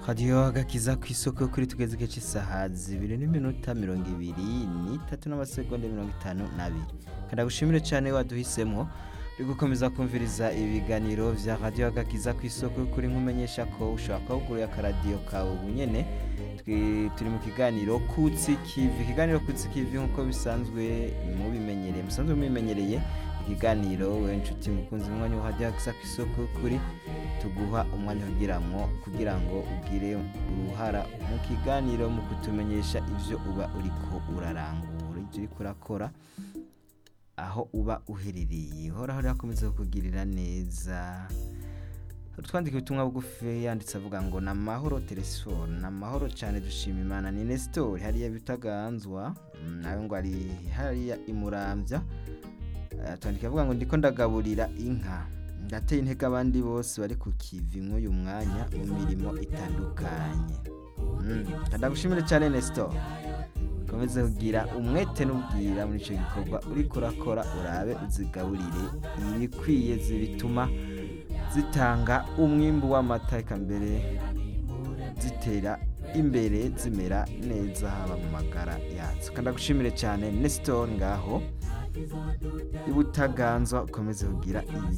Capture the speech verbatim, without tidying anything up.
radiyo agakiza ku isoko kuri tugeze igice cy'isaha zibiri n'iminota mirongo ibiri n'itatu n'amasegonda mirongo itanu n'abiri kandi agushimire cyane waduhisemo uri gukomeza kumviriza ibiganiro vya radiyo agakiza ku isoko kuri nkumenyesha ko ushaka kugura akaradiyo kawe ubunyene turi mu kiganiro kutsi kivi ikiganiro kutsi kivi nkuko bisanzwe mubimenyereye musanzwe mubimenyereye ikiganiro we nshuti mukunzi umwanya wa radiyo agakiza ku isoko kuri tuguha umwanya kugiramwo kugira ngo ugire uruhara mu kiganiro mu kutumenyesha ivyo uba uriko urarangura ivyo uriko urakora aho uba uherereye horaho rakomeza kukugirira neza twandika ubutumwa bugufi yanditse avuga ngo na mahoro telefone na mahoro cyane dushima Imana ni Nestor hariya bitaganzwa nawe ngo ari hariya imuramvya twandika avuga ngo ndiko ndagaburira inka ndateye intege abandi bose bari ku kivi mw'uyu mwanya mu mirimo itandukanye ndagushimire cyane Nestor komeza kugira umwete n'ubwira muri ico gikorwa uriko urakora urabe uzigaburire ibikwiye zibituma zitanga umwimbu w'amata eka mbere zitera imbere zimera neza haba mu magara yazo kandi ndagushimire cyane Nestor ngaho ibutaganzwa ukomeze kugira ibihe